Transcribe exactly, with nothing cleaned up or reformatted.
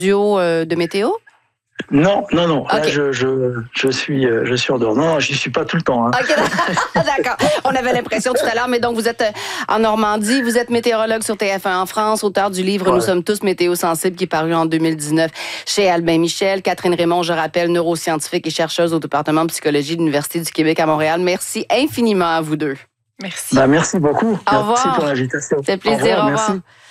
duo euh, de météo? Non, non, non. Okay. Là, je, je, je, suis, je suis en dehors. Non, j'y suis pas tout le temps. Hein. OK, d'accord. On avait l'impression tout à l'heure, mais donc vous êtes en Normandie, vous êtes météorologue sur T F un en France, auteur du livre ouais. Nous sommes tous météo-sensibles qui est paru en deux mille dix-neuf chez Albin Michel. Catherine Raymond, je rappelle, neuroscientifique et chercheuse au département de psychologie de l'Université du Québec à Montréal. Merci infiniment à vous deux. Merci. Ben, merci beaucoup. Au revoir. Merci pour l'invitation. C'est plaisir. Au revoir. Au revoir. Merci.